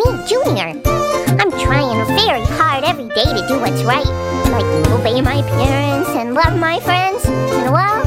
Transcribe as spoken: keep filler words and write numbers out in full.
me, Junior. I'm trying very hard every day to do what's right, like obey my parents and love my friends. And well,